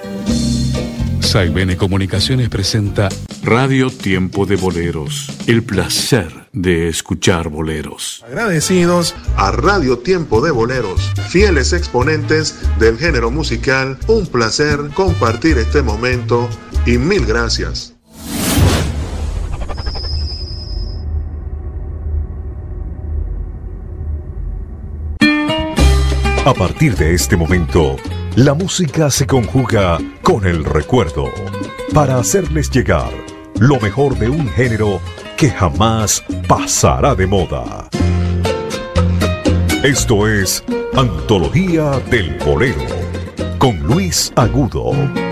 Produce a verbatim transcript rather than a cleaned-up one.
Saibene Comunicaciones presenta Radio Tiempo de Boleros. El placer de escuchar boleros. Agradecidos a Radio Tiempo de Boleros, fieles exponentes del género musical. Un placer compartir este momento y mil gracias. A partir de este momento, la música se conjuga con el recuerdo para hacerles llegar lo mejor de un género que jamás pasará de moda. Esto es Antología del Bolero con Luis Agudo.